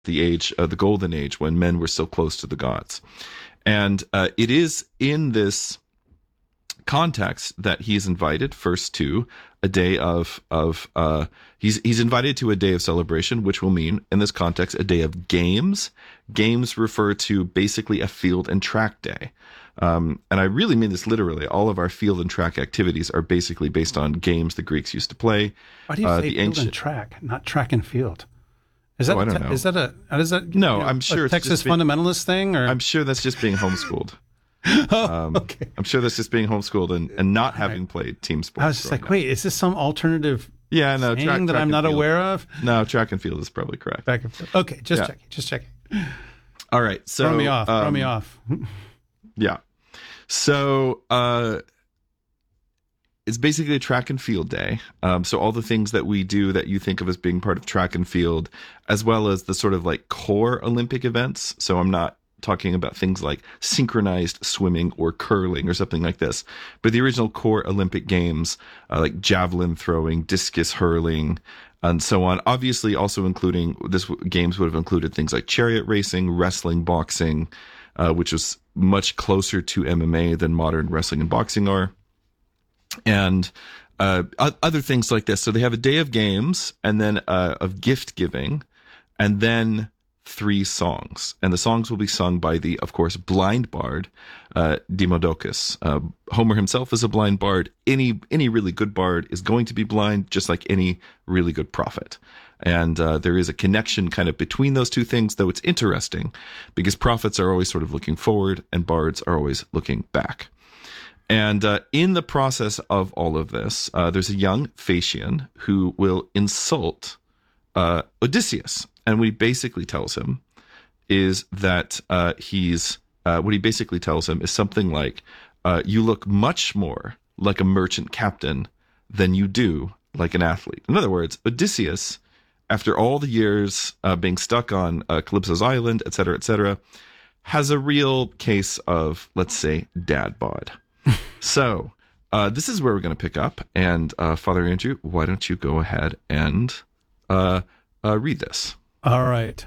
the age, the golden age, when men were still close to the gods. And it is in this context that he's invited first to a day he's invited to a day of celebration, which will mean in this context a day of games. Games refer to basically a field and track day. And I really mean this literally. All of our field and track activities are basically based on games the Greeks used to play. Why do you say field and track, not track and field? Is that I don't know. Is that no? I'm sure it's Texas fundamentalist thing, or I'm sure that's just being homeschooled. Okay. I'm sure that's just being homeschooled and not having played team sports. I was just like, wait, is this some alternative thing that I'm not aware of? No, track and field is probably correct. Track and field. Okay, just checking. All right, so throw me off. Yeah. So it's basically a track and field day. So all the things that we do that you think of as being part of track and field, as well as the sort of like core Olympic events. So I'm not talking about things like synchronized swimming or curling or something like this, but the original core Olympic games, like javelin throwing, discus hurling, and so on. Obviously, also including games would have included things like chariot racing, wrestling, boxing, which was much closer to MMA than modern wrestling and boxing are, and other things like this. So they have a day of games, and then of gift giving, and then 3 songs, and the songs will be sung by the, of course, blind bard, Demodocus. Homer himself is a blind bard. Any really good bard is going to be blind, just like any really good prophet. And there is a connection kind of between those two things, though it's interesting because prophets are always sort of looking forward and bards are always looking back. And in the process of all of this, there's a young Phaeacian who will insult Odysseus. And what he basically tells him is that what he basically tells him is something like, you look much more like a merchant captain than you do like an athlete. In other words, Odysseus, after all the years being stuck on Calypso's island, et cetera, has a real case of, let's say, dad bod. So this is where we're going to pick up. And Father Andrew, why don't you go ahead and read this? All right.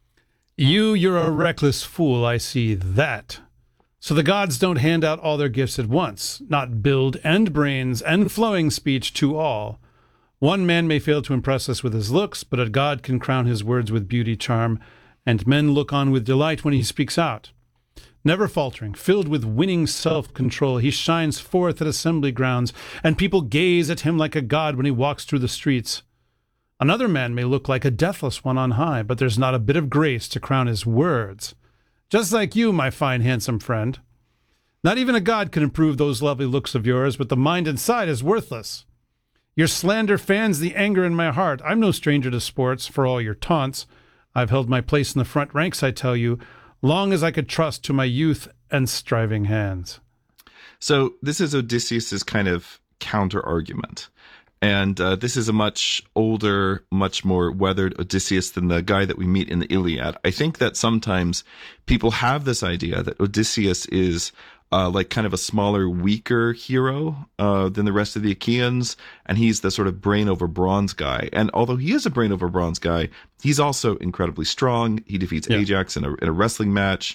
You're a reckless fool, I see that. So the gods don't hand out all their gifts at once, not build and brains and flowing speech to all. One man may fail to impress us with his looks, but a god can crown his words with beauty, charm, and men look on with delight when he speaks out. Never faltering, filled with winning self-control, he shines forth at assembly grounds, and people gaze at him like a god when he walks through the streets. Another man may look like a deathless one on high, but there's not a bit of grace to crown his words. Just like you, my fine, handsome friend. Not even a god can improve those lovely looks of yours, but the mind inside is worthless. Your slander fans the anger in my heart. I'm no stranger to sports, for all your taunts. I've held my place in the front ranks, I tell you, long as I could trust to my youth and striving hands. So this is Odysseus's kind of counter-argument. And this is a much older, much more weathered Odysseus than the guy that we meet in the Iliad. I think that sometimes people have this idea that Odysseus is like kind of a smaller, weaker hero than the rest of the Achaeans, and he's the sort of brain over bronze guy. And although he is a brain over bronze guy, he's also incredibly strong. He defeats Ajax in a wrestling match.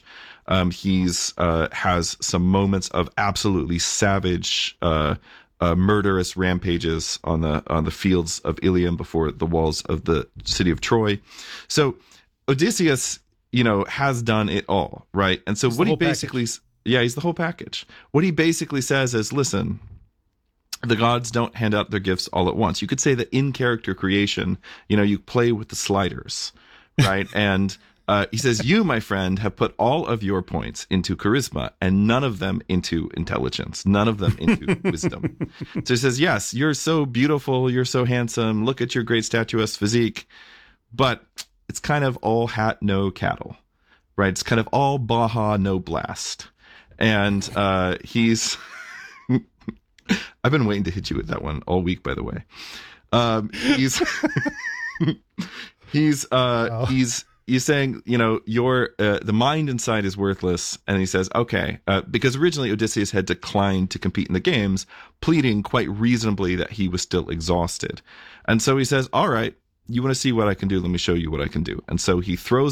He's has some moments of absolutely savage murderous rampages on the fields of Ilium before the walls of the city of Troy. So Odysseus, has done it all, right? And so what he basically, he's the whole package. What he basically says is, listen, the gods don't hand out their gifts all at once. You could say that in character creation, you play with the sliders, right? And he says, you, my friend, have put all of your points into charisma and none of them into intelligence, none of them into wisdom. So he says, yes, you're so beautiful, you're so handsome, look at your great statuesque physique, but it's kind of all hat, no cattle, right? It's kind of all Baja, no blast. And he's... I've been waiting to hit you with that one all week, by the way. He's saying, your the mind inside is worthless. And he says, okay, because originally Odysseus had declined to compete in the games, pleading quite reasonably that he was still exhausted. And so he says, all right, you want to see what I can do? Let me show you what I can do. And so he throws